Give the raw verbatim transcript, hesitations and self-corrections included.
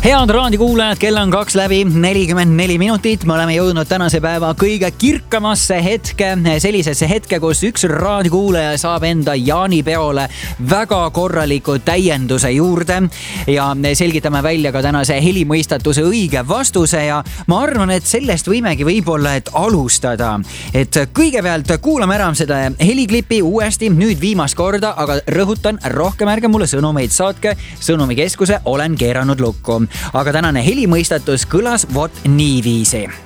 Head raadikuulajad, kell on kaks läbi nelikümmend neli minutit. Me oleme jõudnud tänase päeva kõige kirkamasse hetke, sellisesse hetke, kus üks raadikuulaja saab enda jaanipeole väga korraliku täienduse juurde ja selgitame välja ka tänase helimõistatuse õige vastuse ja ma arvan, et sellest võimegi võib-olla, et alustada. Et kõigepealt kuulame ära seda heliklipi uuesti, nüüd viimast korda, aga rõhutan, rohkem ärge mulle sõnumeid saatke, sõnumikeskuse olen keeranud lukku. Aga tänane helimõistatus kõlas vot niiviisi.